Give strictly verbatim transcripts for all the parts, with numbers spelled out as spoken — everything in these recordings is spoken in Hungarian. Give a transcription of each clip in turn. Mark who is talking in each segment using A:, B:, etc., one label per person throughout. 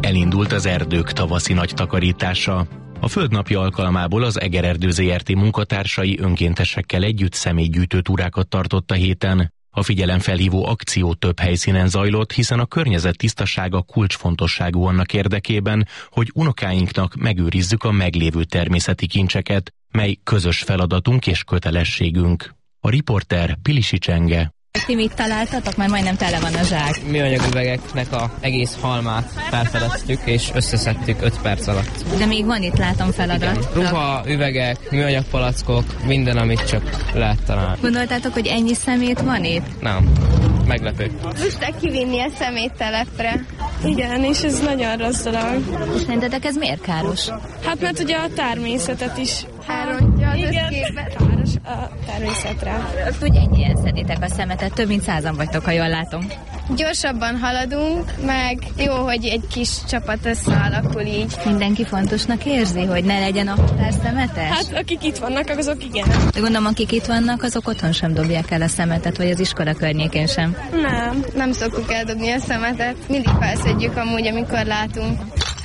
A: Elindult az erdők tavaszi nagy takarítása. A Földnapja alkalmából az Egererdő zé er té munkatársai önkéntesekkel együtt személygyűjtő túrákat tartott a héten. A figyelemfelhívó akció több helyszínen zajlott, hiszen a környezet tisztasága kulcsfontosságú annak érdekében, hogy unokáinknak megőrizzük a meglévő természeti kincseket, mely közös feladatunk és kötelességünk. A riporter Pilisi Csenge.
B: Ti mit találtatok? Már majdnem tele van a zsák.
C: Műanyag üvegeknek a egész halmát felfedeztük és összeszedtük öt perc alatt.
B: De még van itt, látom, feladat.
C: Igen. Ruha, üvegek, műanyag palackok, minden, amit csak lehet találni.
B: Gondoltátok, hogy ennyi szemét van itt?
C: Nem. Meglepő.
D: Most kivinni a szeméttelepre. Igen, és ez nagyon rossz dolog.
B: És szerintetek ez miért káros?
D: Hát mert ugye a természetet is elrontja az összképet. Káros a természetre.
B: Úgy ennyien szeditek a szemetet, több mint százan vagytok, ha jól látom.
D: Gyorsabban haladunk, meg jó, hogy egy kis csapat összealakul így.
B: Mindenki fontosnak érzi, hogy ne legyen a határ szemetes?
D: Hát akik itt vannak, azok igen.
B: De gondolom, akik itt vannak, azok otthon sem dobják el a szemetet, vagy az iskola környékén sem.
D: Nem, nem szoktuk eldobni a szemetet. Mindig felszedjük amúgy, amikor látunk.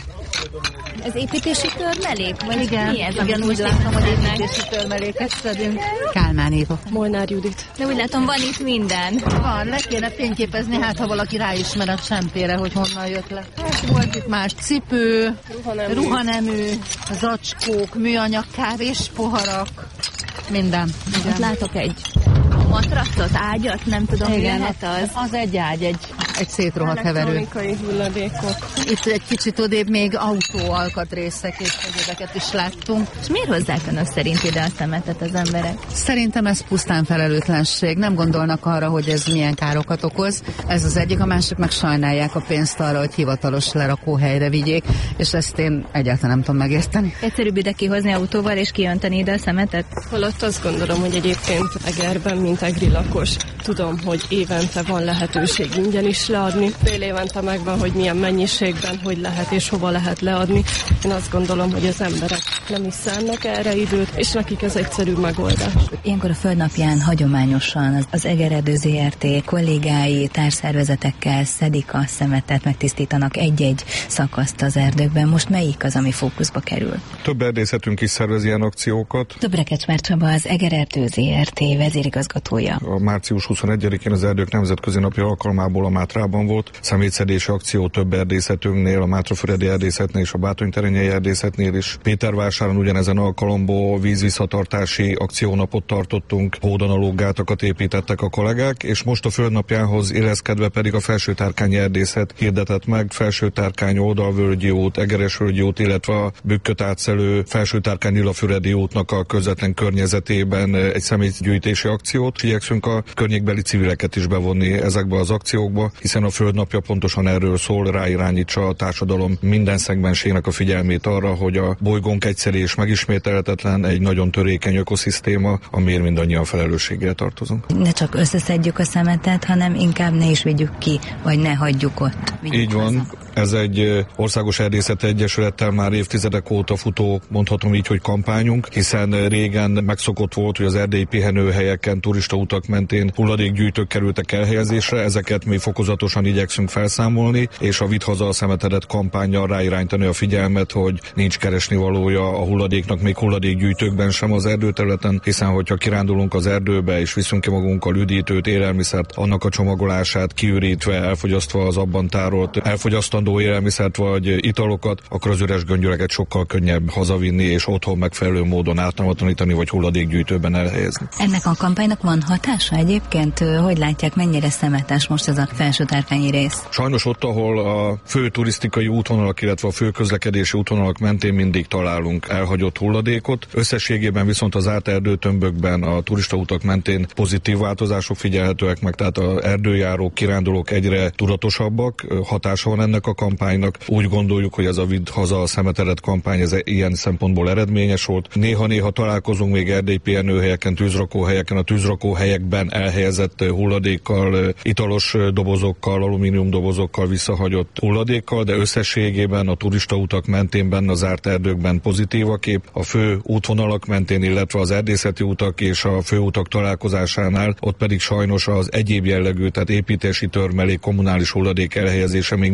B: Ez építési törmelék? Vagy
E: igen,
B: mi ez,
E: igen, úgy látom, hogy építési törmeléket szedünk. Kálmán Éva.
D: Molnár Judit.
B: De úgy látom, van itt minden.
E: Van, le kéne fényképezni, hát ha valaki ráismer a csempére, hogy honnan jött le. Hát volt itt más cipő, ruhanemű, ruhanemű zacskók, műanyag kávés poharak, minden.
B: Igen. Ott látok egy matracot, ágyat, nem tudom, mi lehet az.
E: Az egy ágy, egy, egy szétrohadt heverő.
D: Elektronikai hulladékok.
E: Itt egy kicsit odébb még autó alkatrészek és egyébeket is láttunk.
B: És miért hozzák önök szerint ide a szemetet az emberek?
E: Szerintem ez pusztán felelőtlenség. Nem gondolnak arra, hogy ez milyen károkat okoz. Ez az egyik, a másik meg sajnálják a pénzt arra, hogy hivatalos lerakóhelyre vigyék, és ezt én egyáltalán nem tudom megérteni.
B: Egyszerűbb ide kihozni autóval és kiönteni ide a szemetet?
F: Holott azt gondolom, hogy egyébként Egerben, mint egri lakos, tudom, hogy évente van lehetőség ingyen is leadni. Fél évente megvan, hogy milyen mennyiségben, hogy lehet és hova lehet leadni. Én azt gondolom, hogy az emberek nem is szánnak erre időt, és nekik ez egyszerű megoldás.
B: Ilyenkor a Földnapján hagyományosan az Egererdő zé er té kollégái társszervezetekkel szedik a szemetet, megtisztítanak egy-egy szakaszt az erdőkben. Most melyik az, ami fókuszba kerül?
G: Több erdészetünk is szervez ilyen akciókat.
B: Dobrekecsmár Csaba, az Egererdő zé er té vezérigazgatója.
G: A március huszonegyedikén az Erdők Nemzetközi Napja alkalmából a Mátrában volt szemétszedési akció több erdészetünknél, a Mátrafüredi erdészetnél és a Bátonyterenyei erdészetnél is. Pétervásáron ugyanezen alkalomból vízvisszatartási akciónapot tartottunk, hódonalók gátakat építettek a kollégák, és most a Földnapjához illeszkedve pedig a Felsőtárkányi erdészet hirdetett meg Felsőtárkány Oldalvölgyi út, Egeresvölgyi út, illetve a Bükköt átszelő Felsőtárkány Illafüredi útnak a közvetlen környezetében egy személygyűjtési akciót. Igyekszünk a környékbeli civileket is bevonni ezekbe az akciókba, hiszen a Földnapja pontosan erről szól, ráirányítsa a társadalom minden szegmensének a figyelmét arra, hogy a bolygónk egyszerű és megismételhetetlen, egy nagyon törékeny ökoszisztéma, amiért mindannyian felelősséggel tartozunk.
B: Ne csak összeszedjük a szemetet, hanem inkább ne is vigyük ki, vagy ne hagyjuk ott.
G: Így van. Haza. Ez egy országos erdészeti egyesülettel már évtizedek óta futó, mondhatom így, hogy kampányunk, hiszen régen megszokott volt, hogy az erdélyi pihenőhelyeken, turistautak mentén hulladékgyűjtők kerültek elhelyezésre, ezeket mi fokozatosan igyekszünk felszámolni, és a Vidd haza a szemetedet kampánnyal ráirányítani a figyelmet, hogy nincs keresnivalója a hulladéknak, még hulladékgyűjtőkben sem az erdőterületen, hiszen hogyha kirándulunk az erdőbe és viszünk ki magunkkal üdítőt, élelmiszert, annak a csomagolását kiürítve, elfogyasztva az abban tárolt, elfogyasztandó élelmiszert vagy italokat, akkor az üres göngyöleket sokkal könnyebb hazavinni és otthon megfelelő módon átnavatlanítani vagy hulladékgyűjtőben elhelyezni.
B: Ennek a kampánynak van hatása egyébként? Hogy látják, mennyire szemetes most ez a Felsőtárkányi rész?
G: Sajnos ott, ahol a fő turisztikai útvonalak, illetve a fő közlekedési útvonalak mentén mindig találunk elhagyott hulladékot. Összességében viszont az áterdőtömbökben, a turistautak mentén pozitív változások figyelhetőek meg, tehát az erdőjárók, kirándulók egyre tudatosabbak, hatása van ennek a kampánynak. Úgy gondoljuk, hogy ez a Vidd haza a szemetedet kampány, ez ilyen szempontból eredményes volt. Néha-néha találkozunk még erdélyi pihenőhelyeken, tűzrakóhelyeken, a tűzrakóhelyekben elhelyezett hulladékkal, italos dobozokkal, alumínium dobozokkal, visszahagyott hulladékkal, de összességében a turistautak mentén benne az zárt erdőkben pozitív a kép. A fő útvonalak mentén, illetve az erdészeti utak és a főutak találkozásánál, ott pedig sajnos az egyéb jellegű, tehát építési törmelék, kommunális hulladék elhelyezése még mindig problémás.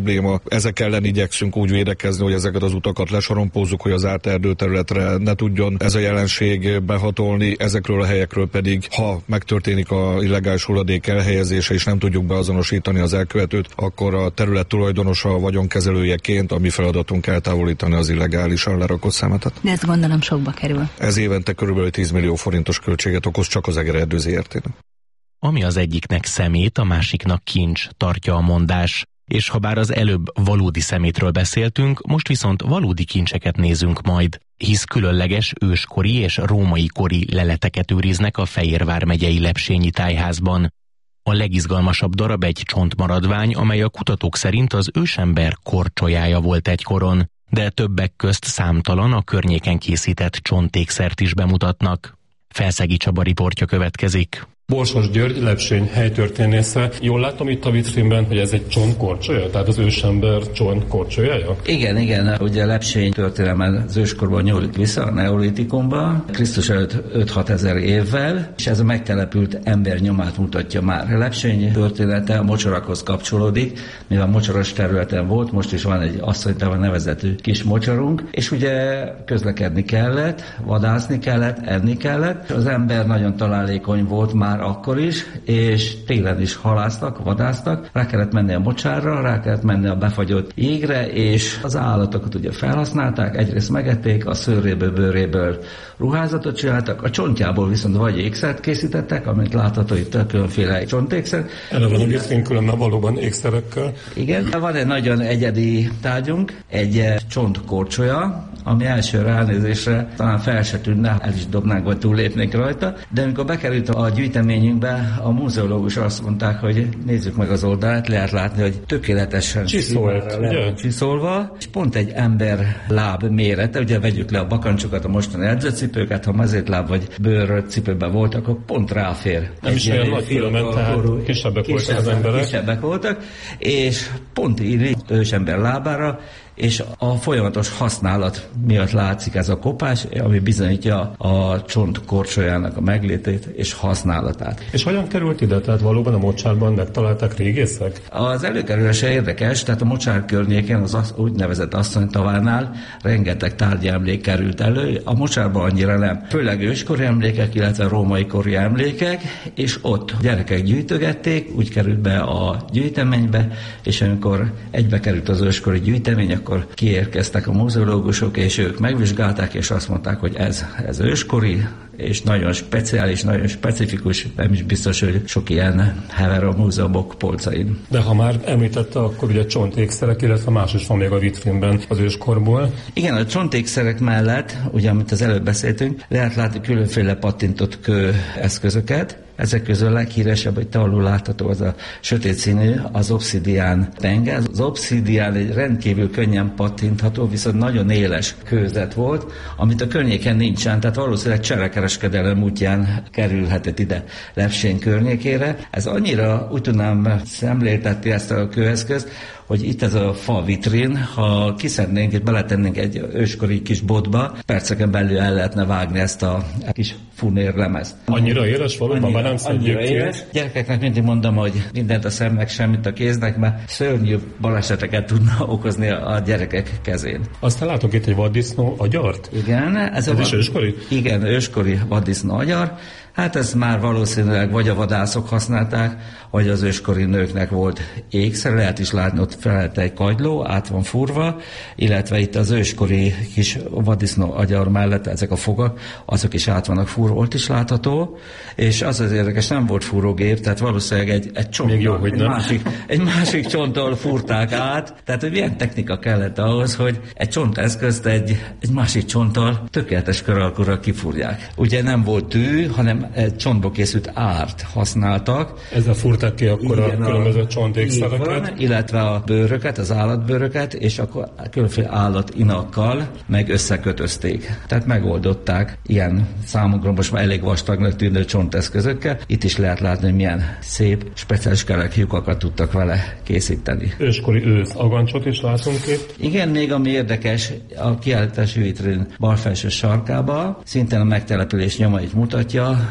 G: probléma. Ezek ellen igyekszünk úgy védekezni, hogy ezeket az utakat lesorompózzuk, hogy az árt erdőterületre ne tudjon ez a jelenség behatolni. Ezekről a helyekről pedig, ha megtörténik a illegális hulladék elhelyezése, és nem tudjuk beazonosítani az elkövetőt, akkor a terület tulajdonosa a vagyonkezelőjeként a mi feladatunk eltávolítani az illegálisan lerakott szemetet.
B: De ezt gondolom sokba kerül.
G: Ez évente körülbelül tíz millió forintos költséget okoz csak az Egererdő zé er té-nek.
A: Ami az egyiknek szemét, a másiknak kincs, tartja a mondás. És ha bár az előbb valódi szemétről beszéltünk, most viszont valódi kincseket nézünk majd, hisz különleges őskori és római kori leleteket őriznek a Fejérvár megyei Lepsényi tájházban. A legizgalmasabb darab egy csontmaradvány, amely a kutatók szerint az ősember korcsolyája volt egykoron, de többek közt számtalan a környéken készített csontékszert is bemutatnak. Felszegi Csaba riportja következik.
H: Borsos György, Lepsény helytörténésze. Jól látom itt a vitrínben, hogy ez egy csontkorcsolya? Tehát az ősember csontkorcsolyája?
I: Igen, igen. Ugye Lepsény történelme az őskorban nyúlik vissza, a neolitikumba, Krisztus előtt öt-hat ezer évvel, és ez a megtelepült ember nyomát mutatja már. Lepsény története a mocsarakhoz kapcsolódik, mivel mocsaros területen volt, most is van egy asszonytávon nevezetű kis mocsarunk, és ugye közlekedni kellett, vadászni kellett, enni kellett. Az ember nagyon találékony volt már akkor is, és télen is halásztak, vadásztak, rá kellett menni a mocsárra, rá kellett menni a befagyott jégre, és az állatokat ugye felhasználták, egyrészt megették, a szőréből, bőréből ruházatot csináltak, a csontjából viszont vagy ékszert készítettek, amit látható itt a különféle csontékszer.
H: Erre van a viszont különben valóban ékszerekkel.
I: Igen, van egy nagyon egyedi tárgyunk, egy csontkorcsolya, ami első ránézésre talán fel se tűnne, el is dobnánk, vagy túllépnénk rajta, de amikor bekerült a gyűjteményünkbe, a múzeológus azt mondták, hogy nézzük meg az oldalát, lehet látni, hogy tökéletesen
H: csiszolt,
I: le csiszolva, és pont egy ember láb mérete, ugye vegyük le a bakancsokat, a mostani edzőcipőket, ha mezétláb vagy bőr cipőben voltak, akkor pont ráfér.
H: Nem is olyan nagy különben, tehát kisebbek voltak az emberek.
I: Kisebbek voltak, és pont így ősember lábára, és a folyamatos használat miatt látszik ez a kopás, ami bizonyítja a csont korcsolyának a meglétét és használatát.
H: És hogyan került ide? Tehát valóban a mocsárban megtalálták régészek?
I: Az előkerülése érdekes, tehát a mocsár környéken, az úgynevezett asszonytavánál rengeteg tárgyi emlék került elő, a mocsárban annyira nem. Főleg őskori emlékek, illetve római kori emlékek, és ott gyerekek gyűjtögették, úgy került be a gyűjteménybe, és amikor egybe került az őskori gyűjtemény, akkor kiérkeztek a múzeológusok, és ők megvizsgálták, és azt mondták, hogy ez, ez őskori, és nagyon speciális, nagyon specifikus, nem is biztos, hogy sok ilyen hever a múzeumok polcain.
H: De ha már említette, akkor ugye csontékszerek, illetve más is van még a vitrínben az őskorból.
I: Igen, a csontékszerek mellett, ugye amit az előbb beszéltünk, lehet látni különféle pattintott kő eszközöket. Ezek közül a leghíresebb, hogy te alul látható, az a sötét színű, az obszidián penge. Az obszidián egy rendkívül könnyen pattintható, viszont nagyon éles kőzet volt, amit a környéken nincsen, tehát valószínűleg cserekereskedelem útján kerülhetett ide Lepsény környékére. Ez annyira úgy tudnám szemléltetni ezt a kőeszközt, hogy itt ez a fa vitrin, ha kiszednénk és beletennénk egy őskori kis botba, perceken belül el lehetne vágni ezt a kis funérlemezt.
H: Annyira éles valóban, már nem szedjük ki.
I: Gyerekeknek mindig mondom, hogy mindent a szemnek, semmit a kéznek, mert szörnyű baleseteket tudna okozni a gyerekek kezén.
H: Aztán látok itt egy vaddisznó agyart?
I: Igen. Ez,
H: ez
I: a
H: is vad... őskori?
I: Igen, őskori vaddisznó agyar. Hát ez már valószínűleg vagy a vadászok használták, vagy az őskori nőknek volt ékszer, lehet is látni, ott felett egy kagyló, át van furva, illetve itt az őskori kis vaddisznó agyar mellett ezek a fogak, azok is át vannak furva, ott is látható, és az az érdekes, nem volt fúrógép, tehát valószínűleg egy, egy csonttal,
H: jó, hogy
I: egy,
H: nem.
I: Másik, egy másik csonttal fúrták át, tehát hogy milyen technika kellett ahhoz, hogy egy csonteszközt egy, egy másik csonttal tökéletes kör alakúra kifúrják. Ugye nem volt tű, hanem egy csontból készült árt használtak.
H: Ezzel fúrták ki akkor igen, a különböző csontékszereket.
I: Illetve a bőröket, az állatbőröket, és akkor különféle állatinakkal meg összekötözték. Tehát megoldották ilyen számunkra most már elég vastagnak tűnő csonteszközökkel. Itt is lehet látni, hogy milyen szép, speciális kerek lyukakat tudtak vele készíteni.
H: Őskori ősz agancsot is látunk itt.
I: Igen, még ami érdekes, a kiállítási vitrin bal felső sarkába szintén a megtelepülés nyomait mutatja.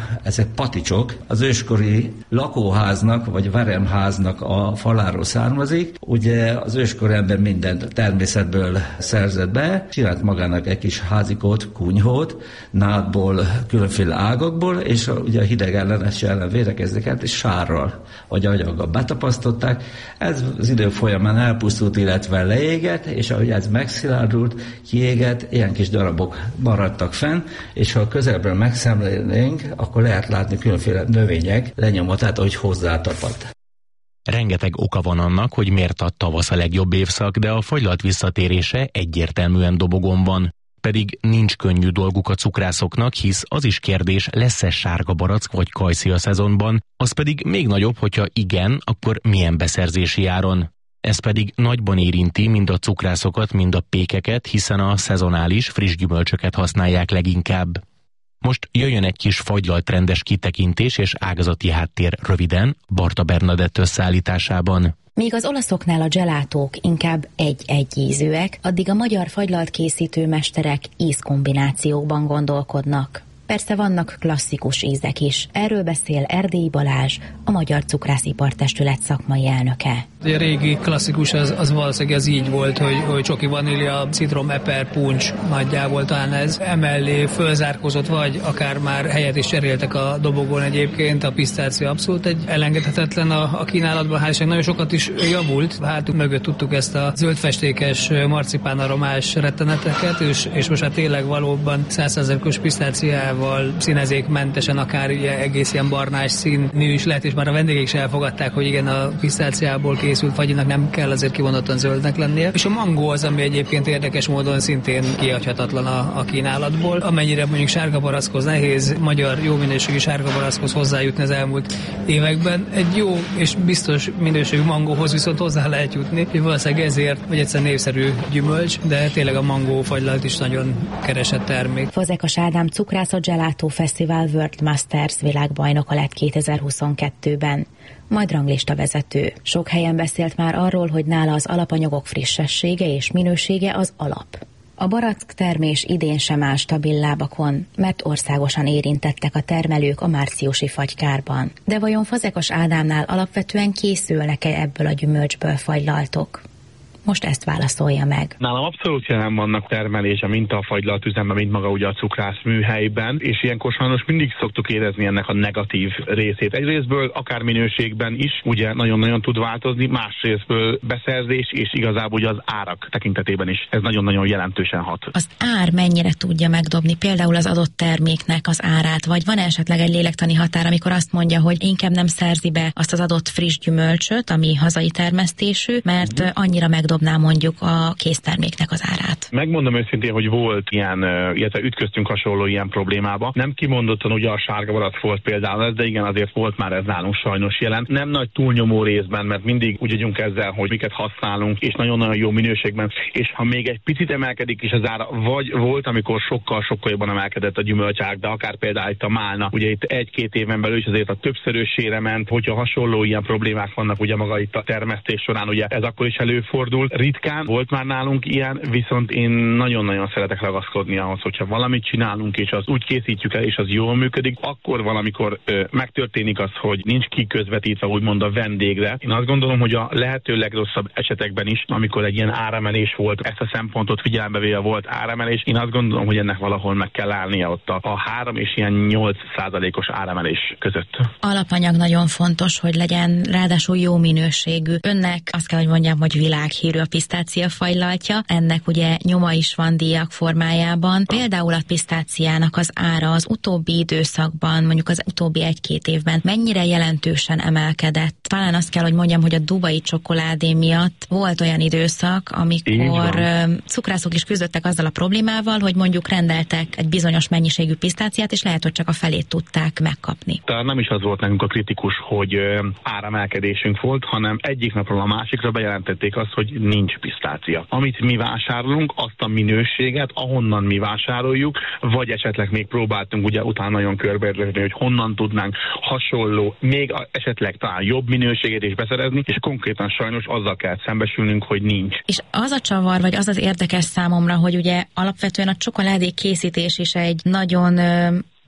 I: ezek paticsok, az őskori lakóháznak, vagy veremháznak a faláról származik. Ugye az őskori ember mindent természetből szerzett be, csinált magának egy kis házikót, kunyhót, nádból, különféle ágakból, és a, ugye a hideg ellenes ellen védekeznek, és sárral vagy agyaggal betapasztották. Ez az idő folyamán elpusztult, illetve leégett, és ahogy ez megszilárdult, kiégett, ilyen kis darabok maradtak fenn, és ha közelből megszemlélnénk, akkor lehet látni különféle növények lenyomatát, ahogy hozzátapadt.
A: Rengeteg oka van annak, hogy miért a tavasz a legjobb évszak, de a fagylalt visszatérése egyértelműen dobogon van. Pedig nincs könnyű dolguk a cukrászoknak, hisz az is kérdés, lesz-e sárga barack vagy kajszi a szezonban, az pedig még nagyobb, hogyha igen, akkor milyen beszerzési áron. Ez pedig nagyban érinti mind a cukrászokat, mind a pékeket, hiszen a szezonális, friss gyümölcsöket használják leginkább. Most jöjjön egy kis fagylaltrendes kitekintés és ágazati háttér röviden Barta Bernadett összeállításában.
B: Míg az olaszoknál a gelátók inkább egy-egy ízűek, addig a magyar fagylalt készítő mesterek ízkombinációkban gondolkodnak. Persze vannak klasszikus ízek is. Erről beszél Erdélyi Balázs, a Magyar Cukrászipar-testület szakmai elnöke.
J: A régi klasszikus az, az valószínűleg ez így volt, hogy, hogy csoki vanília, citrom, eper, puncs, nagyjából talán ez. Emellé fölzárkózott, vagy akár már helyet is cseréltek a dobogón egyébként. A pisztácia abszolút egy elengedhetetlen a, a kínálatban. Hál' nagyon sokat is javult. Hátunk mögött tudtuk ezt a zöldfestékes, marcipán aromás retteneteket, és, és most hát tényleg valóban száz százalékos pisztáciával, színezékmentesen, akár ugye egész ilyen barnás színű is lehet, és már a vendégek is elfogadták, hogy igen, a pisztáciából készült fagyinak nem kell azért kivonottan zöldnek lennie. És a mangó az, ami egyébként érdekes módon szintén kihagyhatatlan a, a kínálatból. Amennyire mondjuk sárga barackhoz nehéz, magyar jó minőségű sárga barackhoz hozzájutni az elmúlt években, egy jó és biztos minőségű mangóhoz viszont hozzá lehet jutni. Valószínűleg ezért, vagy egyszer népszerű gyümölcs, de tényleg a mangó fagylalt is nagyon keresett termék.
B: Fazekas Ádám cukrászat Gelato Fesztivál World Masters világbajnoka lett kétezer-huszonkettőben. Majd ranglista vezető. Sok helyen beszélt már arról, hogy nála az alapanyagok frissessége és minősége az alap. A barack termés idén sem áll stabil lábakon, mert országosan érintettek a termelők a márciusi fagykárban. De vajon Fazekas Ádámnál alapvetően készülnek-e ebből a gyümölcsből fagylaltok? Most ezt válaszolja meg.
K: Nálam abszolút jelen vannak termelése, mint a fagylalt üzemben, mint maga ugye a cukrász műhelyben, és ilyenkor sajnos mindig szoktuk érezni ennek a negatív részét. Egyrésztből akár minőségben is ugye nagyon-nagyon tud változni, másrésztből beszerzés és igazából ugye az árak tekintetében is. Ez nagyon-nagyon jelentősen hat.
B: Az ár mennyire tudja megdobni például az adott terméknek az árát, vagy van esetleg egy lélektani határ, amikor azt mondja, hogy inkább nem szerzi be azt az adott friss gyümölcsöt, ami hazai termesztésű, mert uh-huh. annyira megdobni dobná mondjuk a készterméknek az árát.
K: Megmondom őszintén, hogy volt ilyen, illetve ütköztünk hasonló ilyen problémába. Nem kimondottan ugye a sárga barack volt például ez, de igen, azért volt már ez nálunk sajnos jelen. Nem nagy túlnyomó részben, mert mindig úgy vagyunk ezzel, hogy miket használunk, és nagyon-nagyon jó minőségben. És ha még egy picit emelkedik is az ára, vagy volt, amikor sokkal-sokkal jobban emelkedett a gyümölcság, de akár például itt a málna, ugye itt egy-két éven belül is azért a többszörösére ment, hogyha hasonló ilyen problémák vannak ugye maga itt a termesztés során, ugye ez akkor is előfordul. Ritkán volt már nálunk ilyen, viszont én nagyon-nagyon szeretek ragaszkodni ahhoz, hogyha valamit csinálunk, és az úgy készítjük el, és az jól működik, akkor valamikor ö, megtörténik az, hogy nincs kiközvetítve úgymond a vendégre. Én azt gondolom, hogy a lehető legrosszabb esetekben is, amikor egy ilyen áremelés volt, ezt a szempontot figyelembe véve volt áremelés, én azt gondolom, hogy ennek valahol meg kell állnia ott a, a három és ilyen nyolc százalékos áremelés között.
B: Alapanyag nagyon fontos, hogy legyen ráadásul jó minőségű. Önnek azt kell, hogy mondjam, hogy világhírű a pisztácia fajlaltja, ennek ugye nyoma is van díjak formájában. Például a pisztáciának az ára az utóbbi időszakban, mondjuk az utóbbi egy-két évben mennyire jelentősen emelkedett. Talán azt kell, hogy mondjam, hogy a dubai csokoládé miatt volt olyan időszak, amikor cukrászok is küzdöttek azzal a problémával, hogy mondjuk rendeltek egy bizonyos mennyiségű pisztáciát, és lehet, hogy csak a felét tudták megkapni.
K: Tehát nem is az volt nekünk a kritikus, hogy áremelkedésünk volt, hanem egyik napról a másikra bejelentették azt, hogy nincs pisztácia. Amit mi vásárolunk, azt a minőséget, ahonnan mi vásároljuk, vagy esetleg még próbáltunk ugye utána nagyon körbeérleni, hogy honnan tudnánk hasonló, még esetleg talán jobb minőséget is beszerezni, és konkrétan sajnos azzal kell szembesülnünk, hogy nincs.
B: És az a csavar, vagy az az érdekes számomra, hogy ugye alapvetően a csokoládé készítés is egy nagyon ö,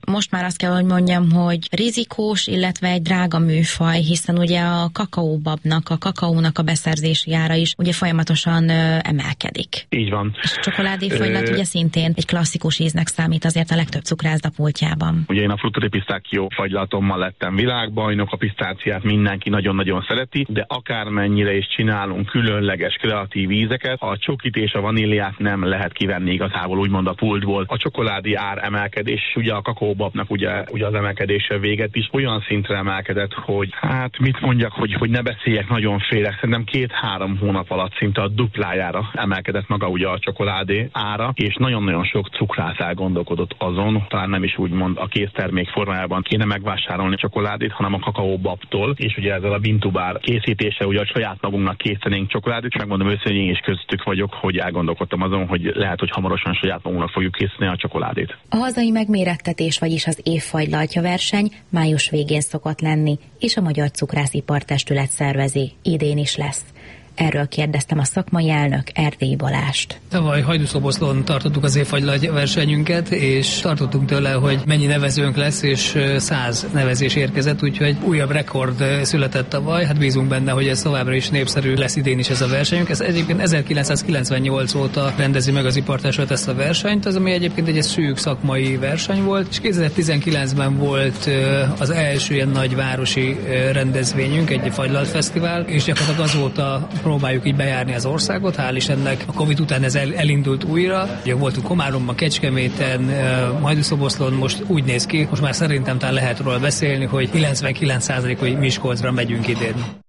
L: most már azt kell, hogy mondjam, hogy rizikós, illetve egy drága műfaj, hiszen ugye a kakaóbabnak, a kakaónak a beszerzési ára is ugye folyamatosan ö, emelkedik.
K: Így van.
L: És a csokoládéfagylat ugye szintén egy klasszikus íznek számít azért a legtöbb cukrászda pultjában.
K: Ugye én a Frutta di Pistacchio fagylatommal lettem világbajnok, a pisztáciát mindenki nagyon-nagyon szereti, de akármennyire is csinálunk különleges, kreatív ízeket, a csokit és a vaníliát nem lehet kivenni igazából úgymond a pultból. A csokoládé ár emelkedés, ugye a kakaóbabnak ugye, ugye az emelkedése véget is olyan szintre emelkedett, hogy hát mit mondjak, hogy, hogy ne beszéljek, nagyon félek. Szerintem két-három hónap alatt szinte a duplájára emelkedett maga ugye a csokoládé ára, és nagyon-nagyon sok cukrász elgondolkodott azon, talán nem is úgymond a késztermék formájában kéne megvásárolni a csokoládét, hanem a kakaóbabtól, és ugye ezzel a bintubár készítése, ugye a saját magunknak készítenénk csokoládét, és megmondom őszintén, én is köztük vagyok, hogy elgondolkodtam azon, hogy lehet, hogy hamarosan saját magunknak fogjuk készíteni a csokoládét.
L: A hazai megmérettetés, vagyis az évfagylaltja verseny május végén szokott lenni, és a Magyar Cukrászipar-testület szervezi. Idén is lesz. Erről kérdeztem a szakmai elnök, Erdélyi Balást.
J: Tavaly Hajdúszoboszlón tartottuk az évfagylat versenyünket, és tartottunk tőle, hogy mennyi nevezőnk lesz, és száz nevezés érkezett, úgyhogy újabb rekord született tavaly. Hát bízunk benne, hogy ez továbbra is népszerű lesz idén is ez a versenyünk. Ez egyébként ezerkilencszázkilencvennyolc óta rendezi meg az ipartestület ezt a versenyt, az ami egyébként egy szűk szakmai verseny volt, és kétezer-tizenkilencben volt az első ilyen nagy városi rendezvényünk, egy fagylaltfesztivál, és gyakorlatilag azóta próbáljuk így bejárni az országot, hál' Istennek. A Covid után ez el, elindult újra. Ugye voltunk Komáromban, Kecskeméten, Hajdúszoboszlón, most úgy néz ki, most már szerintem talán lehet róla beszélni, hogy kilencvenkilenc százalék, hogy Miskolcra megyünk idén.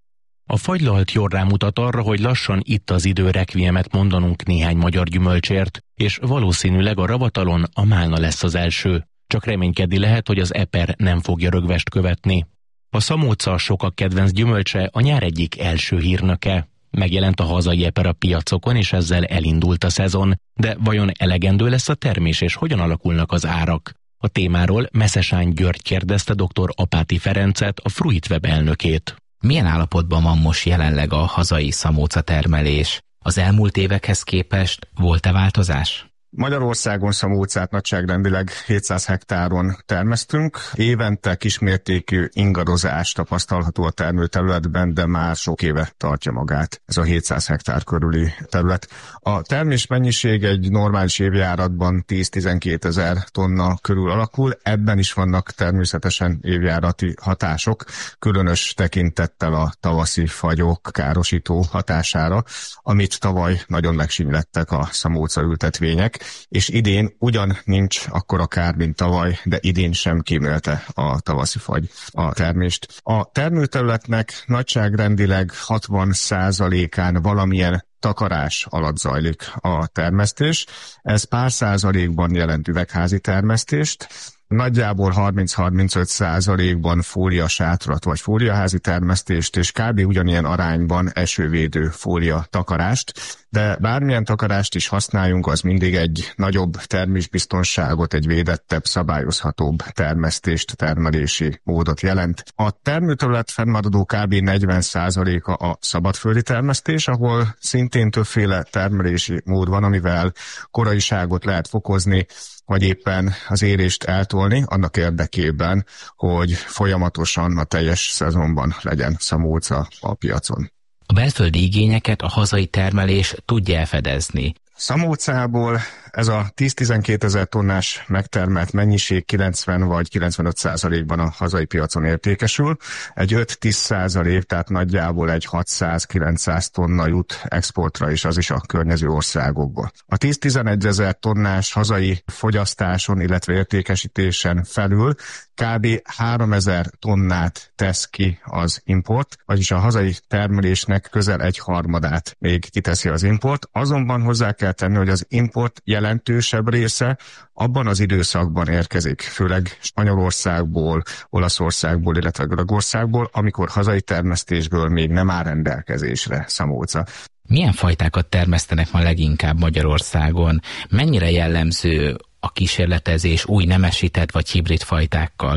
A: A fagylalt jól rámutat arra, hogy lassan itt az idő rekviemet mondanunk néhány magyar gyümölcsért, és valószínűleg a ravatalon a málna lesz az első. Csak reménykedni lehet, hogy az eper nem fogja rögvest követni. A szamóca sokak kedvenc gyümölcse, a nyár egyik első hírnöke. Megjelent a hazai eper a piacokon, és ezzel elindult a szezon. De vajon elegendő lesz a termés, és hogyan alakulnak az árak? A témáról Messzesány György kérdezte dr. Apáti Ferencet, a Fruitweb elnökét.
M: Milyen állapotban van most jelenleg a hazai szamóca termelés? Az elmúlt évekhez képest volt-e változás?
N: Magyarországon szamócát nagyságrendileg hétszáz hektáron termesztünk. Évente kismértékű ingadozás tapasztalható a termőterületben, de már sok éve tartja magát ez a hétszáz hektár körüli terület. A termés mennyiség egy normális évjáratban tíz-tizenkét ezer tonna körül alakul. Ebben is vannak természetesen évjárati hatások, különös tekintettel a tavaszi fagyok károsító hatására, amit tavaly nagyon megsínylettek a szamóca ültetvények, és idén ugyan nincs akkora kár, mint tavaly, de idén sem kímélte a tavaszi fagy a termést. A termőterületnek nagyságrendileg hatvan százalékán valamilyen takarás alatt zajlik a termesztés. Ez pár százalékban jelent üvegházi termesztést, nagyjából harminc-harmincöt százalékban fóliasátrat vagy fóliaházi termesztést, és kb. Ugyanilyen arányban esővédő fólia takarást, de bármilyen takarást is használjunk, az mindig egy nagyobb termésbiztonságot, egy védettebb, szabályozhatóbb termesztést, termelési módot jelent. A termőterület fennmaradó kb. negyven százaléka a szabadföldi termesztés, ahol szintén többféle termelési mód van, amivel koraiságot lehet fokozni, vagy éppen az érést eltolni, annak érdekében, hogy folyamatosan a teljes szezonban legyen szamóca a piacon.
M: A belföldi igényeket a hazai termelés tudja elfedezni.
N: Szamócából ez a tíz-tizenkét ezer tonnás megtermelt mennyiség kilencven vagy kilencvenöt százalékban a hazai piacon értékesül. Egy öt-tíz százalék, tehát nagyjából egy hatszáz-kilencszáz tonna jut exportra is, az is a környező országokból. A tíz-tizenegy ezer tonnás hazai fogyasztáson, illetve értékesítésen felül kb. háromezer tonnát tesz ki az import, vagyis a hazai termelésnek közel egy harmadát még kiteszi az import. Azonban hozzá kell tenni, hogy az import jelentősebb része abban az időszakban érkezik, főleg Spanyolországból, Olaszországból, illetve Görögországból, amikor hazai termesztésből még nem áll rendelkezésre szamóca.
M: Milyen fajtákat termesztenek ma leginkább Magyarországon? Mennyire jellemző a kísérletezés új nemesített vagy hibrid fajtákkal?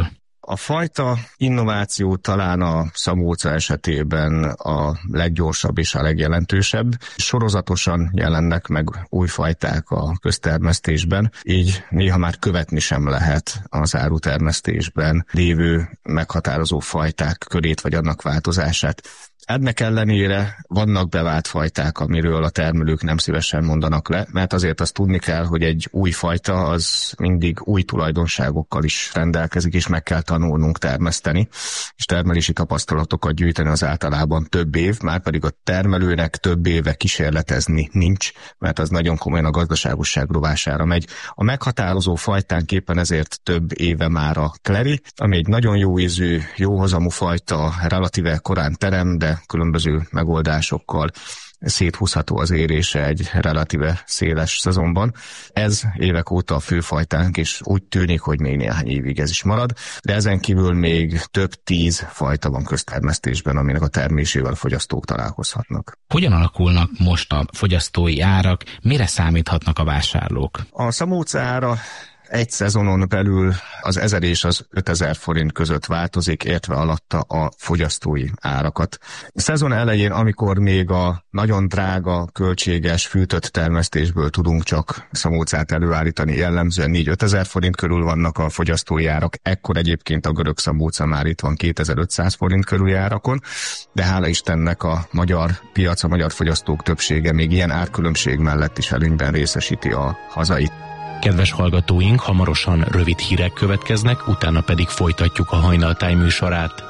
N: A fajta innováció talán a szamóca esetében a leggyorsabb és a legjelentősebb. Sorozatosan jelennek meg új fajták a köztermesztésben, így néha már követni sem lehet az árutermesztésben lévő meghatározó fajták körét vagy annak változását. Ennek ellenére vannak bevált fajták, amiről a termelők nem szívesen mondanak le, mert azért azt tudni kell, hogy egy új fajta az mindig új tulajdonságokkal is rendelkezik, és meg kell tanulnunk termeszteni, és termelési tapasztalatokat gyűjteni az általában több év, már pedig a termelőnek több éve kísérletezni nincs, mert az nagyon komolyan a gazdaságosság rovására megy. A meghatározó fajtánk éppen ezért több éve már a Clary, ami egy nagyon jó ízű, jó hozamú fajta, relatíve korán terem, de különböző megoldásokkal széthúzható az érése egy relatíve széles szezonban. Ez évek óta a főfajtánk, és úgy tűnik, hogy még néhány évig ez is marad, de ezen kívül még több tíz fajta van köztermesztésben, aminek a termésével a fogyasztók találkozhatnak.
M: Hogyan alakulnak most a fogyasztói árak, mire számíthatnak a vásárlók?
N: A szamóca ára egy szezonon belül az ezer és az ötezer forint között változik, értve alatta a fogyasztói árakat. A szezon elején, amikor még a nagyon drága, költséges, fűtött termesztésből tudunk csak szamócát előállítani, jellemzően négy-ötezer forint körül vannak a fogyasztói árak. Ekkor egyébként a görög szamóca már itt van kétezer-ötszáz forint körüli árakon, de hála Istennek a magyar piac, a magyar fogyasztók többsége még ilyen árkülönbség mellett is előnyben részesíti a hazait.
A: Kedves hallgatóink, hamarosan rövid hírek következnek, utána pedig folytatjuk a Hajnaltáj műsorát.